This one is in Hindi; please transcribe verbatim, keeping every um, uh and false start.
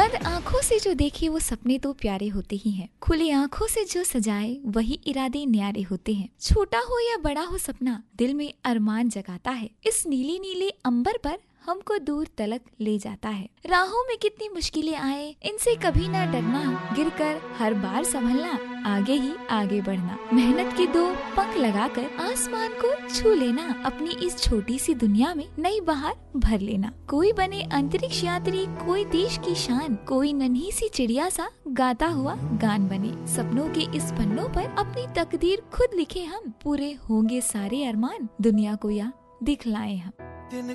बंद आँखों से जो देखे वो सपने तो प्यारे होते ही हैं। खुली आँखों से जो सजाए वही इरादे न्यारे होते हैं। छोटा हो या बड़ा हो सपना दिल में अरमान जगाता है। इस नीले नीले अंबर पर हमको दूर तलक ले जाता है। राहों में कितनी मुश्किलें आए इनसे कभी ना डरना, गिरकर हर बार संभलना, आगे ही आगे बढ़ना। मेहनत के दो पंख लगाकर आसमान को छू लेना, अपनी इस छोटी सी दुनिया में नई बहार भर लेना। कोई बने अंतरिक्ष यात्री, कोई देश की शान, कोई नन्ही सी चिड़िया सा गाता हुआ गान बने। सपनों के इस पन्नों पर अपनी तकदीर खुद लिखे हम, पूरे होंगे सारे अरमान, दुनिया को या दिखलाए हम।